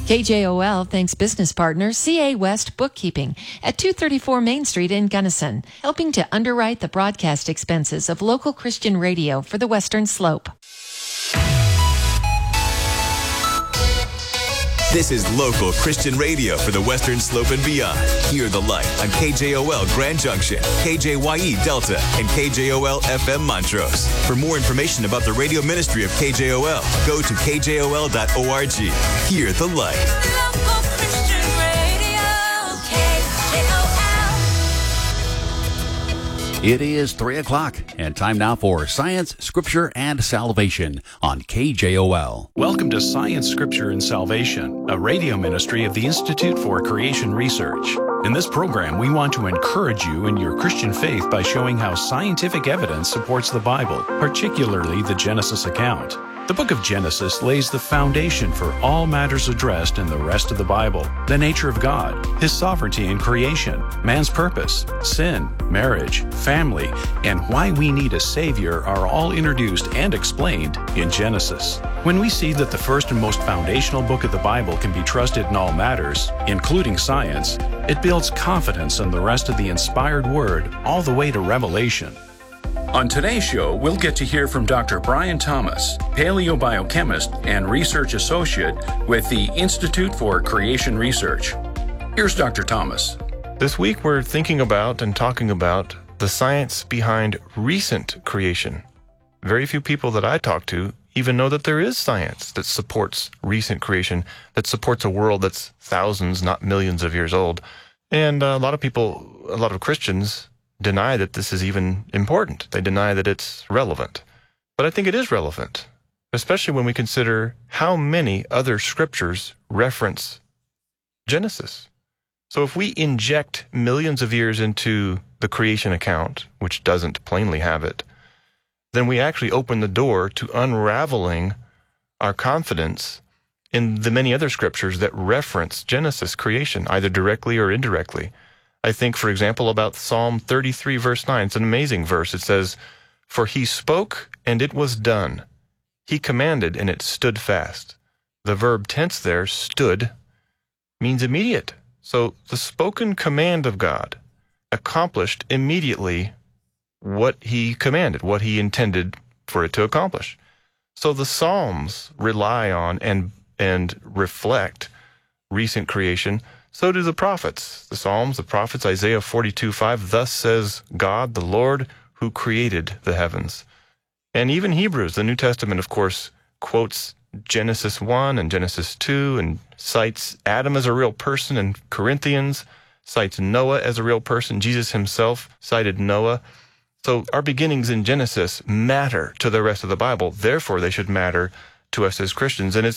KJOL thanks business partner CA West Bookkeeping at 234 Main Street in Gunnison, helping to underwrite the broadcast expenses of local Christian radio for the Western Slope. This is local Christian radio for the Western Slope and beyond. Hear the light on KJOL Grand Junction, KJYE Delta, and KJOL FM Montrose. For more information about the radio ministry of KJOL, go to kjol.org. Hear the light. Local Christian radio, KJOL. It is 3 o'clock, and time now for Science, Scripture, and Salvation on KJOL. Welcome to Science, Scripture, and Salvation, a radio ministry of the Institute for Creation Research. In this program, we want to encourage you in your Christian faith by showing how scientific evidence supports the Bible, particularly the Genesis account. The book of Genesis lays the foundation for all matters addressed in the rest of the Bible: the nature of God, His sovereignty in creation, man's purpose, sin, marriage, family, and why we need a Savior are all introduced and explained in Genesis. When we see that the first and most foundational book of the Bible can be trusted in all matters, including science, it builds confidence in the rest of the inspired Word all the way to Revelation. On today's show, we'll get to hear from Dr. Brian Thomas, paleobiochemist and research associate with the Institute for Creation Research. Here's Dr. Thomas. This week we're thinking about and talking about the science behind recent creation. Very few people that I talk to even know that there is science that supports recent creation, that supports a world that's thousands, not millions of years old. And a lot of Christians deny that this is even important. They deny that it's relevant. But I think it is relevant, especially when we consider how many other scriptures reference Genesis. So if we inject millions of years into the creation account, which doesn't plainly have it, then we actually open the door to unraveling our confidence in the many other scriptures that reference Genesis creation, either directly or indirectly. I think, for example, about Psalm 33, verse 9. It's an amazing verse. It says, "For he spoke, and it was done. He commanded, and it stood fast." The verb tense there, stood, means immediate. So the spoken command of God accomplished immediately what he commanded, what he intended for it to accomplish. So the Psalms rely on and reflect recent creation. So do the prophets. The Psalms, the prophets, Isaiah 42:5, "Thus says God, the Lord, who created the heavens." And even Hebrews, the New Testament, of course, quotes Genesis 1 and Genesis 2 and cites Adam as a real person, and Corinthians cites Noah as a real person. Jesus himself cited Noah. So our beginnings in Genesis matter to the rest of the Bible. Therefore, they should matter to us as Christians. And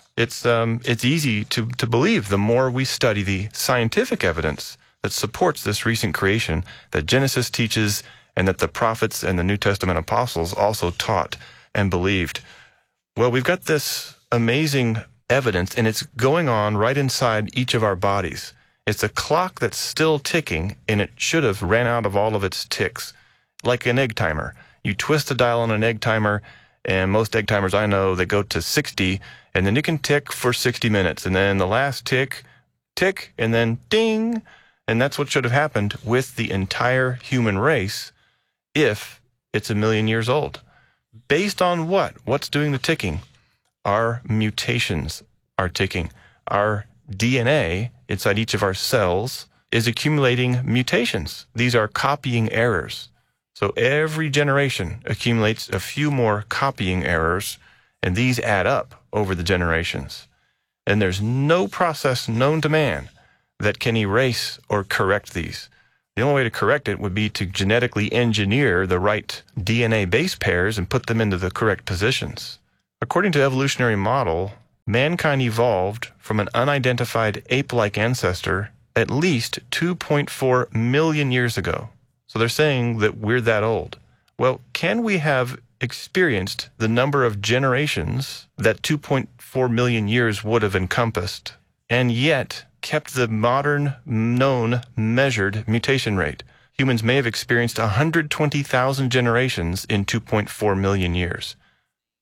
it's easy to believe the more we study the scientific evidence that supports this recent creation that Genesis teaches and that the prophets and the New Testament apostles also taught and believed. Well, we've got this amazing evidence, and it's going on right inside each of our bodies. It's a clock that's still ticking, and it should have ran out of all of its ticks, like an egg timer. You twist the dial on an egg timer, and most egg timers I know, they go to 60, and then you can tick for 60 minutes. And then the last tick, and then ding. And that's what should have happened with the entire human race if it's 1,000,000 years old. Based on what? What's doing the ticking? Our mutations are ticking. Our DNA inside each of our cells is accumulating mutations. These are copying errors. So every generation accumulates a few more copying errors, and these add up over the generations. And there's no process known to man that can erase or correct these. The only way to correct it would be to genetically engineer the right DNA base pairs and put them into the correct positions. According to evolutionary model, mankind evolved from an unidentified ape-like ancestor at least 2.4 million years ago. So they're saying that we're that old. Well, can we have experienced the number of generations that 2.4 million years would have encompassed, and yet kept the modern known measured mutation rate? Humans may have experienced 120,000 generations in 2.4 million years.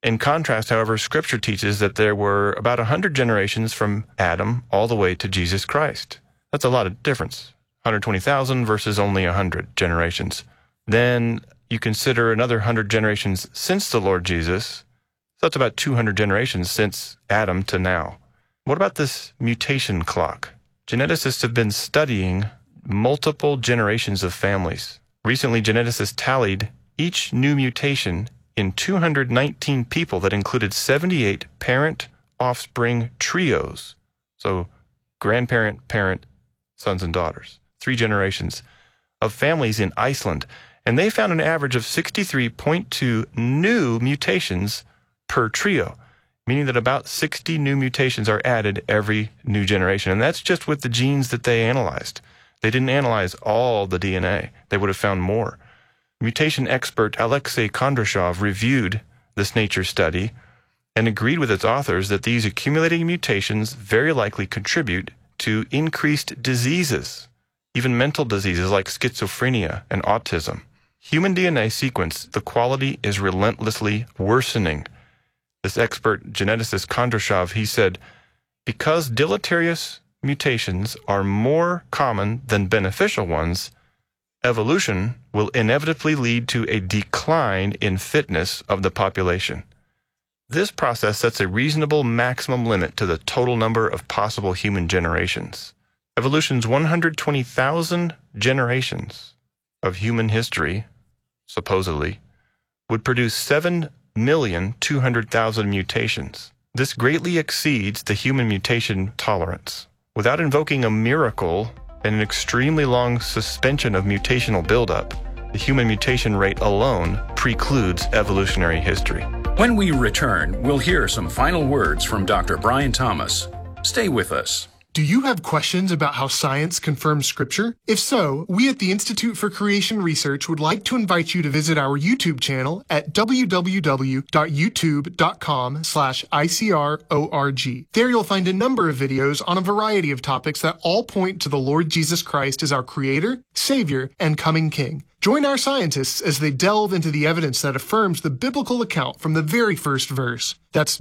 In contrast, however, Scripture teaches that there were about 100 generations from Adam all the way to Jesus Christ. That's a lot of difference. 120,000 versus only 100 generations. Then you consider another 100 generations since the Lord Jesus. So that's about 200 generations since Adam to now. What about this mutation clock? Geneticists have been studying multiple generations of families. Recently, geneticists tallied each new mutation in 219 people that included 78 parent-offspring trios. So grandparent, parent, sons and daughters. 3 generations of families in Iceland. And they found an average of 63.2 new mutations per trio, meaning that about 60 new mutations are added every new generation. And that's just with the genes that they analyzed. They didn't analyze all the DNA. They would have found more. Mutation expert Alexei Kondrashov reviewed this Nature study and agreed with its authors that these accumulating mutations very likely contribute to increased diseases, even mental diseases like schizophrenia and autism. Human DNA sequence, the quality is relentlessly worsening. This expert geneticist Kondrashov, he said, because deleterious mutations are more common than beneficial ones, evolution will inevitably lead to a decline in fitness of the population. This process sets a reasonable maximum limit to the total number of possible human generations. Evolution's 120,000 generations of human history, supposedly, would produce 7,200,000 mutations. This greatly exceeds the human mutation tolerance. Without invoking a miracle and an extremely long suspension of mutational buildup, the human mutation rate alone precludes evolutionary history. When we return, we'll hear some final words from Dr. Brian Thomas. Stay with us. Do you have questions about how science confirms Scripture? If so, we at the Institute for Creation Research would like to invite you to visit our YouTube channel at www.youtube.com/ICRORG. There you'll find a number of videos on a variety of topics that all point to the Lord Jesus Christ as our Creator, Savior, and coming King. Join our scientists as they delve into the evidence that affirms the biblical account from the very first verse. That's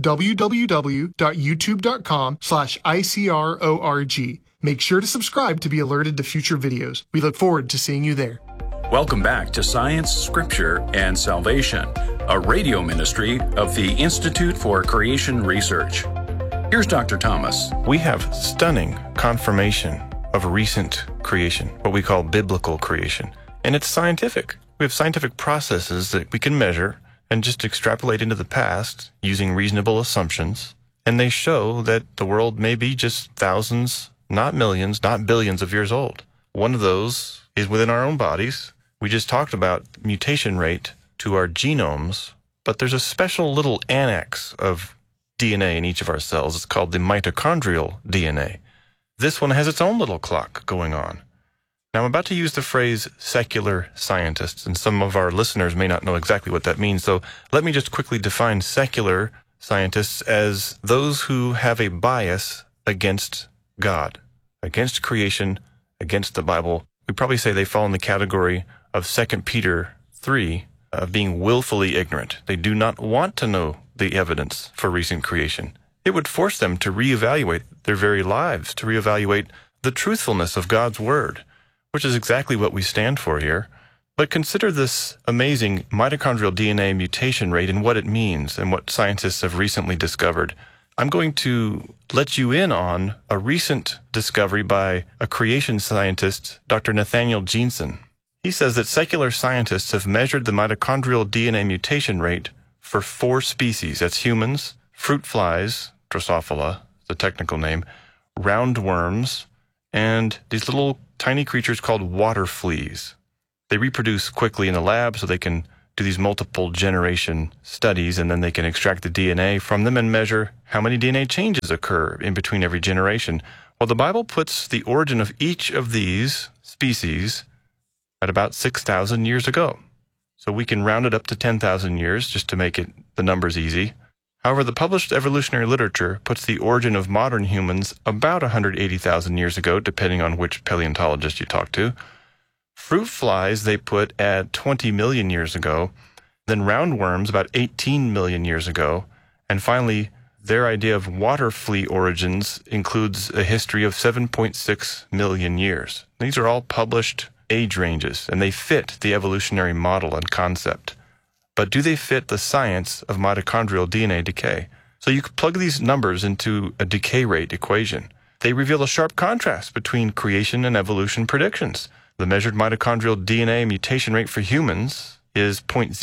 www.youtube.com/ICRORG. Make sure to subscribe to be alerted to future videos. We look forward to seeing you there. Welcome back to Science, Scripture, and Salvation, a radio ministry of the Institute for Creation Research. Here's Dr. Thomas. We have stunning confirmation of recent creation, what we call biblical creation. And it's scientific. We have scientific processes that we can measure and just extrapolate into the past using reasonable assumptions. And they show that the world may be just thousands, not millions, not billions of years old. One of those is within our own bodies. We just talked about mutation rate to our genomes, but there's a special little annex of DNA in each of our cells. It's called the mitochondrial DNA. This one has its own little clock going on. Now, I'm about to use the phrase secular scientists, and some of our listeners may not know exactly what that means, so let me just quickly define secular scientists as those who have a bias against God, against creation, against the Bible. We probably say they fall in the category of 2 Peter 3, of being willfully ignorant. They do not want to know the evidence for recent creation. It would force them to reevaluate their very lives, to reevaluate the truthfulness of God's Word, which is exactly what we stand for here. But consider this amazing mitochondrial DNA mutation rate and what it means and what scientists have recently discovered. I'm going to let you in on a recent discovery by a creation scientist, Dr. Nathaniel Jeanson. He says that secular scientists have measured the mitochondrial DNA mutation rate for 4 species. That's humans, fruit flies, Drosophila, the technical name, roundworms, and these little tiny creatures called water fleas. They reproduce quickly in the lab, so they can do these multiple generation studies, and then they can extract the DNA from them and measure how many DNA changes occur in between every generation. Well, the Bible puts the origin of each of these species at about 6,000 years ago. So we can round it up to 10,000 years just to make it the numbers easy. However, the published evolutionary literature puts the origin of modern humans about 180,000 years ago, depending on which paleontologist you talk to. Fruit flies they put at 20 million years ago, then roundworms about 18 million years ago, and finally, their idea of water flea origins includes a history of 7.6 million years. These are all published age ranges, and they fit the evolutionary model and concept. But do they fit the science of mitochondrial DNA decay? So you could plug these numbers into a decay rate equation. They reveal a sharp contrast between creation and evolution predictions. The measured mitochondrial DNA mutation rate for humans is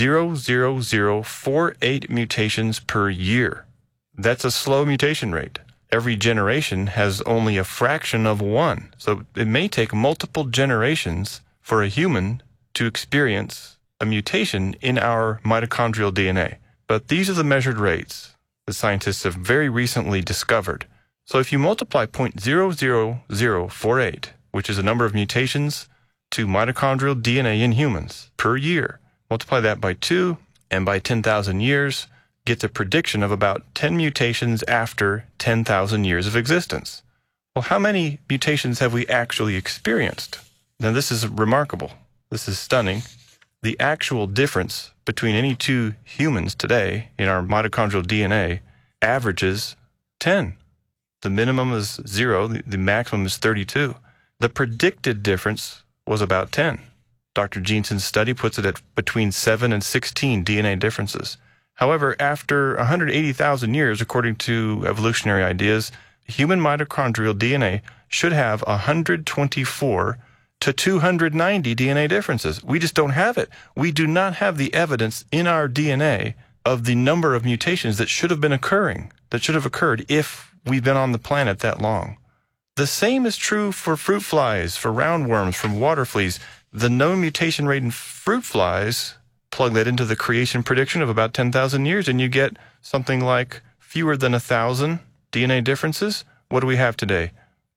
0.00048 mutations per year. That's a slow mutation rate. Every generation has only a fraction of one. So it may take multiple generations for a human to experience a mutation in our mitochondrial DNA. But these are the measured rates that scientists have very recently discovered. So if you multiply 0.00048, which is the number of mutations to mitochondrial DNA in humans per year, multiply that by 2, and by 10,000 years, gets a prediction of about 10 mutations after 10,000 years of existence. Well, how many mutations have we actually experienced? Now, this is remarkable. This is stunning. The actual difference between any two humans today in our mitochondrial DNA averages 10. The minimum is 0. The maximum is 32. The predicted difference was about 10. Dr. Jeanson's study puts it at between 7 and 16 DNA differences. However, after 180,000 years, according to evolutionary ideas, human mitochondrial DNA should have 124 to 290 DNA differences. We just don't have it. We do not have the evidence in our DNA of the number of mutations that should have been occurring, that should have occurred if we've been on the planet that long. The same is true for fruit flies, for roundworms, from water fleas. The known mutation rate in fruit flies, plug that into the creation prediction of about 10,000 years, and you get something like fewer than 1,000 DNA differences. What do we have today?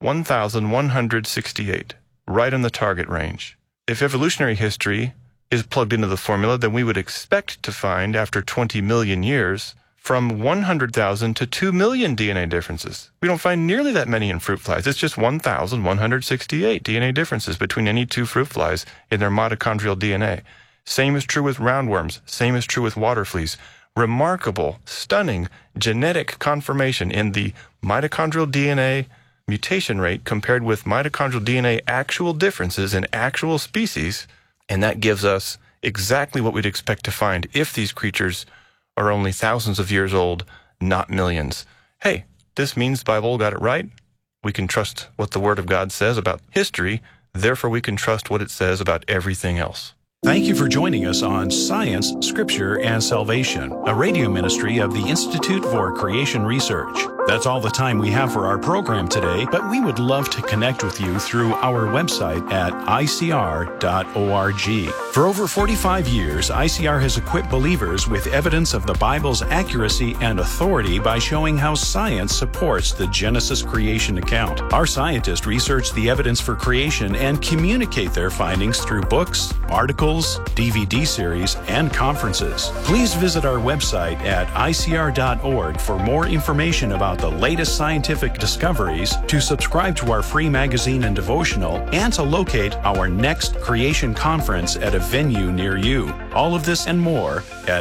1,168, right in the target range. If evolutionary history is plugged into the formula, then we would expect to find, after 20 million years, from 100,000 to 2 million DNA differences. We don't find nearly that many in fruit flies. It's just 1,168 DNA differences between any two fruit flies in their mitochondrial DNA. Same is true with roundworms. Same is true with water fleas. Remarkable, stunning genetic confirmation in the mitochondrial DNA mutation rate compared with mitochondrial DNA actual differences in actual species, and that gives us exactly what we'd expect to find if these creatures are only thousands of years old, not millions. Hey, this means the Bible got it right. We can trust what the Word of God says about history, therefore we can trust what it says about everything else. Thank you for joining us on Science, Scripture, and Salvation, a radio ministry of the Institute for Creation Research. That's all the time we have for our program today, but we would love to connect with you through our website at icr.org. For over 45 years, ICR has equipped believers with evidence of the Bible's accuracy and authority by showing how science supports the Genesis creation account. Our scientists research the evidence for creation and communicate their findings through books, articles, DVD series, and conferences. Please visit our website at icr.org for more information about the latest scientific discoveries, to subscribe to our free magazine and devotional, and to locate our next creation conference at a venue near you. All of this and more at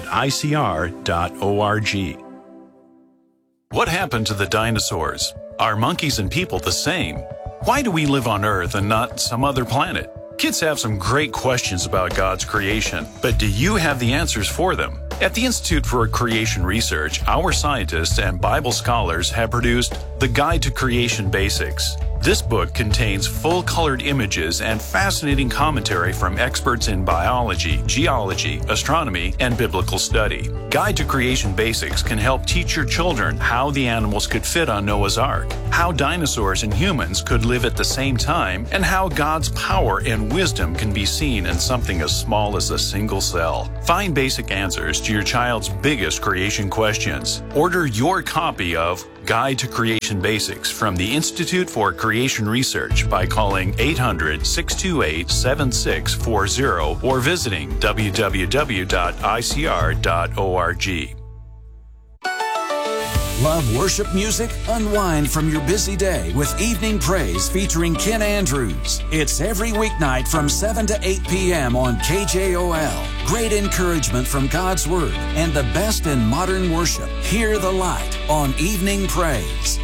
icr.org. What happened to the dinosaurs? Are monkeys and people the same? Why do we live on Earth and not some other planet? Kids have some great questions about God's creation, but do you have the answers for them? At the Institute for Creation Research, our scientists and Bible scholars have produced The Guide to Creation Basics. This book contains full-colored images and fascinating commentary from experts in biology, geology, astronomy, and biblical study. Guide to Creation Basics can help teach your children how the animals could fit on Noah's Ark, how dinosaurs and humans could live at the same time, and how God's power and wisdom can be seen in something as small as a single cell. Find basic answers to your child's biggest creation questions. Order your copy of Guide to Creation Basics from the Institute for Creation Research by calling 800-628-7640 or visiting www.icr.org. Love worship music? Unwind from your busy day with Evening Praise featuring Ken Andrews. It's every weeknight from 7 to 8 p.m. on KJOL. Great encouragement from God's Word and the best in modern worship. Hear the light on Evening Praise.